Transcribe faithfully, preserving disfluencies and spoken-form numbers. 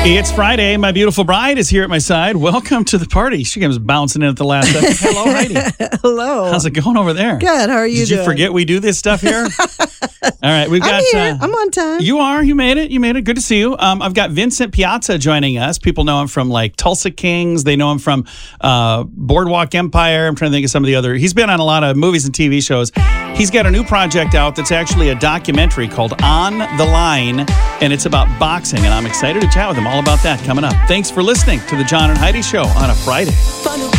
It's Friday. My beautiful bride is here at my side. Welcome to the party. She comes bouncing in at the last second. Hello, Heidi. Hello. How's it going over there? Good. How are you Did doing? you forget we do this stuff here? All right. We've got. I'm here. Uh, I'm on time. You are. You made it. You made it. Good to see you. Um, I've got Vincent Piazza joining us. People know him from like Tulsa Kings. They know him from uh, Boardwalk Empire. I'm trying to think of some of the other. He's been on a lot of movies and T V shows. He's got a new project out that's actually a documentary called On the Line, and it's about boxing. And I'm excited to chat with him all about that coming up. Thanks for listening to the John and Heidi Show on a Friday.